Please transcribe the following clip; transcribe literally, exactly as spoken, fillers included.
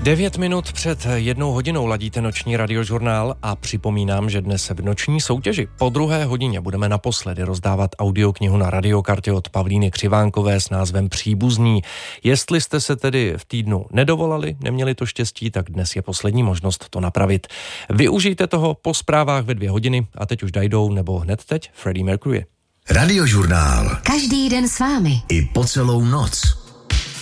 Devět minut před jednou hodinou ladíte noční radiožurnál a připomínám, že dnes v noční soutěži po druhé hodině budeme naposledy rozdávat audioknihu na radiokartě od Pavlíny Křivánkové s názvem Příbuzný. Jestli jste se tedy v týdnu nedovolali, neměli to štěstí, tak dnes je poslední možnost to napravit. Využijte toho po zprávách ve dvě hodiny a teď už Dajdou nebo hned teď Freddie Mercury. Radiožurnál. Každý den s vámi. I po celou noc.